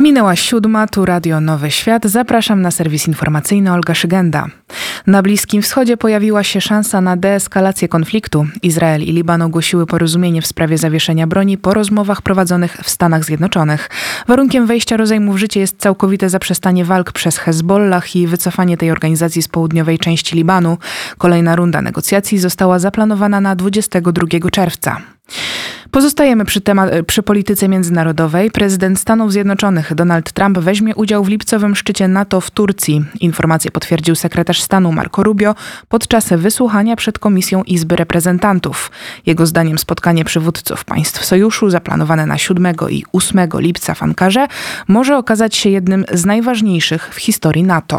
Minęła 7, tu Radio Nowy Świat. Zapraszam na serwis informacyjny Olga Szygenda. Na Bliskim Wschodzie pojawiła się szansa na deeskalację konfliktu. Izrael i Liban ogłosiły porozumienie w sprawie zawieszenia broni po rozmowach prowadzonych w Stanach Zjednoczonych. Warunkiem wejścia rozejmu w życie jest całkowite zaprzestanie walk przez Hezbollah i wycofanie tej organizacji z południowej części Libanu. Kolejna runda negocjacji została zaplanowana na 22 czerwca. Pozostajemy przy polityce międzynarodowej. Prezydent Stanów Zjednoczonych Donald Trump weźmie udział w lipcowym szczycie NATO w Turcji. Informację potwierdził sekretarz stanu Marco Rubio podczas wysłuchania przed Komisją Izby Reprezentantów. Jego zdaniem spotkanie przywódców państw sojuszu zaplanowane na 7 i 8 lipca w Ankarze może okazać się jednym z najważniejszych w historii NATO.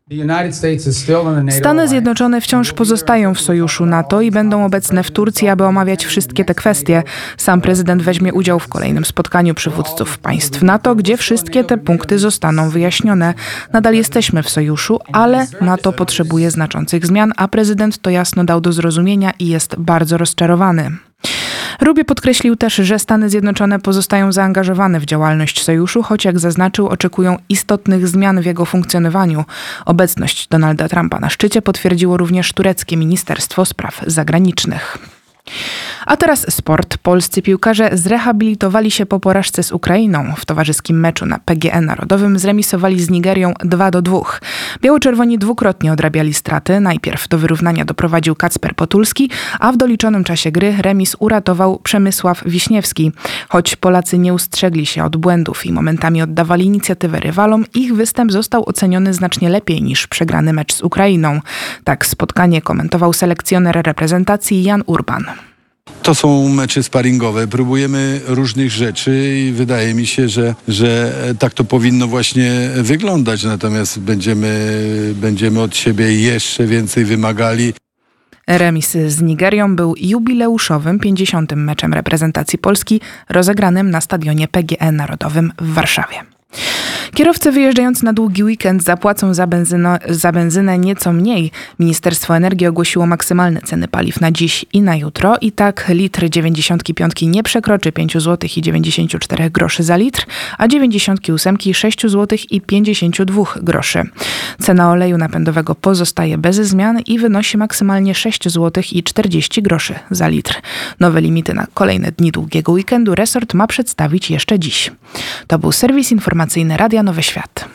Stany Zjednoczone wciąż pozostają w sojuszu NATO i będą obecne w Turcji, aby omawiać wszystkie te kwestie. Sam prezydent weźmie udział w kolejnym spotkaniu przywódców państw NATO, gdzie wszystkie te punkty zostaną wyjaśnione. Nadal jesteśmy w sojuszu, ale NATO potrzebuje znaczących zmian, a prezydent to jasno dał do zrozumienia i jest bardzo rozczarowany. Rubio podkreślił też, że Stany Zjednoczone pozostają zaangażowane w działalność sojuszu, choć jak zaznaczył, oczekują istotnych zmian w jego funkcjonowaniu. Obecność Donalda Trumpa na szczycie potwierdziło również tureckie Ministerstwo Spraw Zagranicznych. A teraz sport. Polscy piłkarze zrehabilitowali się po porażce z Ukrainą. W towarzyskim meczu na PGE Narodowym zremisowali z Nigerią 2-2. Biało-czerwoni dwukrotnie odrabiali straty. Najpierw do wyrównania doprowadził Kacper Potulski, a w doliczonym czasie gry remis uratował Przemysław Wiśniewski. Choć Polacy nie ustrzegli się od błędów i momentami oddawali inicjatywę rywalom, ich występ został oceniony znacznie lepiej niż przegrany mecz z Ukrainą. Tak spotkanie komentował selekcjoner reprezentacji Jan Urban. To są mecze sparingowe. Próbujemy różnych rzeczy i wydaje mi się, że tak to powinno właśnie wyglądać. Natomiast będziemy od siebie jeszcze więcej wymagali. Remis z Nigerią był jubileuszowym 50. meczem reprezentacji Polski rozegranym na stadionie PGE Narodowym w Warszawie. Kierowcy wyjeżdżający na długi weekend zapłacą za benzynę nieco mniej. Ministerstwo Energii ogłosiło maksymalne ceny paliw na dziś i na jutro. I tak litr 95 nie przekroczy 5 zł i 94 groszy za litr, a 98 6 zł i 52 groszy. Cena oleju napędowego pozostaje bez zmian i wynosi maksymalnie 6 zł i 40 groszy za litr. Nowe limity na kolejne dni długiego weekendu resort ma przedstawić jeszcze dziś. To był serwis informacyjny Radia Nowy Świat.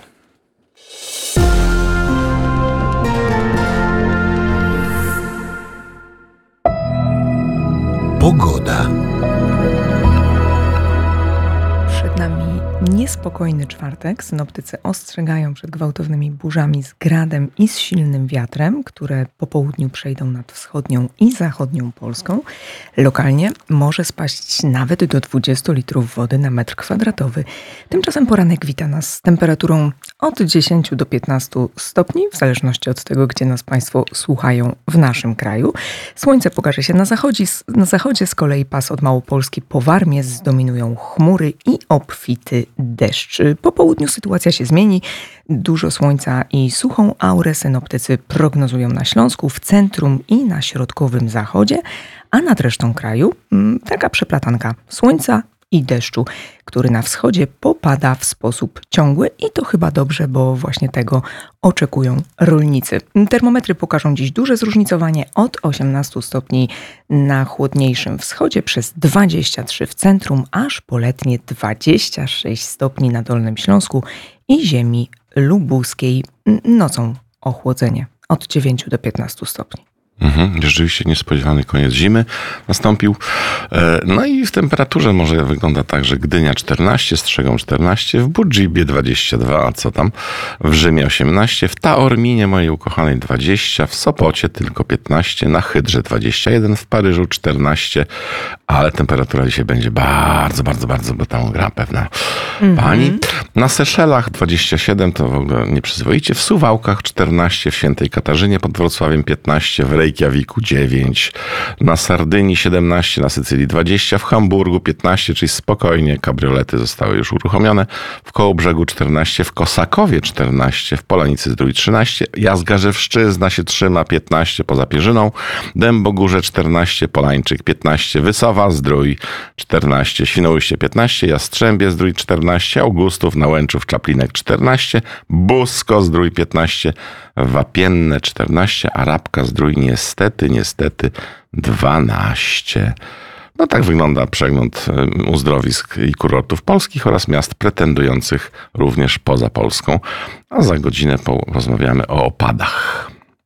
Pogoda. Przed nami niespokojny czwartek. Synoptycy ostrzegają przed gwałtownymi burzami z gradem i z silnym wiatrem, które po południu przejdą nad wschodnią i zachodnią Polską. Lokalnie może spaść nawet do 20 litrów wody na metr kwadratowy. Tymczasem poranek wita nas z temperaturą od 10 do 15 stopni, w zależności od tego, gdzie nas Państwo słuchają w naszym kraju. Słońce pokaże się na zachodzie, z kolei pas od Małopolski po Warmie zdominują chmury i obfity deszcz. Po południu sytuacja się zmieni. Dużo słońca i suchą aurę synoptycy prognozują na Śląsku, w centrum i na środkowym zachodzie, a nad resztą kraju taka przeplatanka słońca i deszczu, który na wschodzie popada w sposób ciągły i to chyba dobrze, bo właśnie tego oczekują rolnicy. Termometry pokażą dziś duże zróżnicowanie od 18 stopni na chłodniejszym wschodzie przez 23 w centrum, aż po letnie 26 stopni na Dolnym Śląsku i ziemi lubuskiej. Nocą ochłodzenie od 9 do 15 stopni. Rzeczywiście niespodziewany koniec zimy nastąpił. No i w temperaturze może wygląda tak, że Gdynia 14, Strzegom 14, w Budżibie 22, a co tam? W Rzymie 18, w Taorminie mojej ukochanej 20, w Sopocie tylko 15, na Hydrze 21, w Paryżu 14, ale temperatura dzisiaj będzie bardzo, bo tam gra pewna pani. Na Seszelach 27, to w ogóle nieprzyzwoicie, w Suwałkach 14, w Świętej Katarzynie pod Wrocławiem 15, w Reykjaviku 9, na Sardynii 17, na Sycylii 20, w Hamburgu 15, czyli spokojnie, kabriolety zostały już uruchomione, w Kołobrzegu 14, w Kosakowie 14, w Polanicy Zdrój 13, Jazgarzewszczyzna się trzyma 15 poza Pierzyną, Dębogórze 14, Polańczyk 15, Wysowa Zdrój 14, Świnoujście 15, Jastrzębie Zdrój 14, Augustów na Nałęczów, Czaplinek 14, Busko Zdrój 15, Wapienne 14, a Rabka Zdrój niestety 12. No tak wygląda przegląd uzdrowisk i kurortów polskich oraz miast pretendujących również poza Polską. A za godzinę porozmawiamy o opadach.